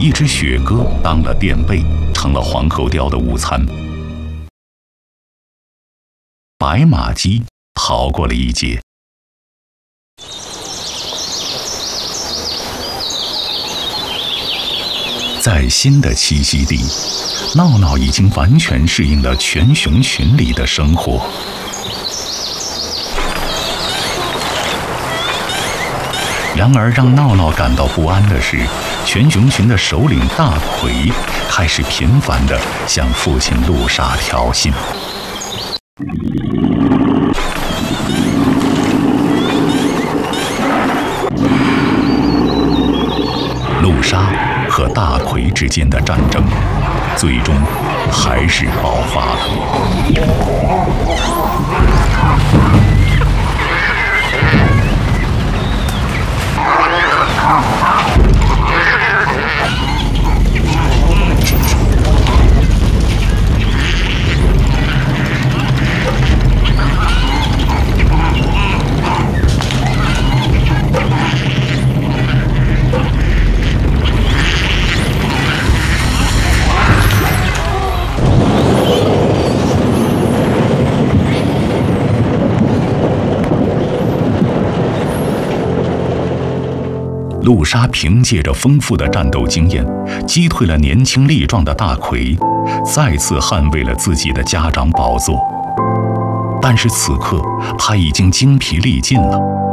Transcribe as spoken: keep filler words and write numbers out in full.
一只雪鸽当了垫背，成了黄喉貂的午餐。白马鸡逃过了一劫。在新的栖息地，闹闹已经完全适应了全熊群里的生活。然而，让闹闹感到不安的是，全熊群的首领大奎开始频繁地向父亲陆沙挑衅。陆沙和大奎之间的战争，最终还是爆发了。陆沙凭借着丰富的战斗经验，击退了年轻力壮的大奎，再次捍卫了自己的家长宝座。但是此刻，他已经精疲力尽了。